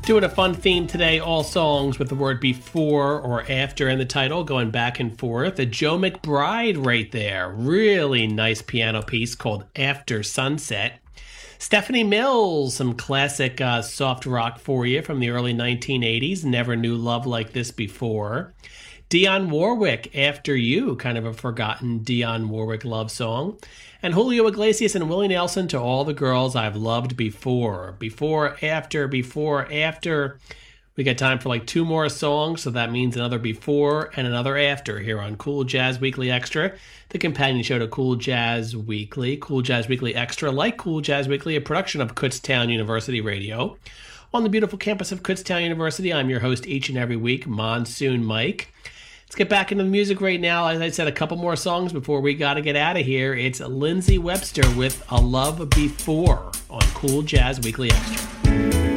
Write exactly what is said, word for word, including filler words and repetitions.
Doing a fun theme today, all songs with the word before or after in the title, going back and forth. A Joe McBride right there. Really nice piano piece called After Sunset. Stephanie Mills, some classic uh, soft rock for you from the early nineteen eighties. Never Knew Love Like This Before. Dionne Warwick, After You, kind of a forgotten Dionne Warwick love song. And Julio Iglesias and Willie Nelson, To All the Girls I've Loved Before. Before, after, before, after. We got time for like two more songs, so that means another before and another after here on Cool Jazz Weekly Extra, the companion show to Cool Jazz Weekly. Cool Jazz Weekly Extra, like Cool Jazz Weekly, a production of Kutztown University Radio. On the beautiful campus of Kutztown University, I'm your host each and every week, Monsoon Mike. Let's get back into the music right now. As I said, a couple more songs before we got to get out of here. It's Lindsey Webster with A Love Before on Cool Jazz Weekly Extra.